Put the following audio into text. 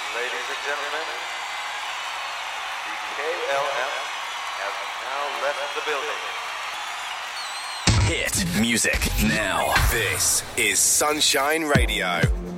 Ladies and gentlemen, the KLM has now left the building. Hit music now. This is Sunshine Radio.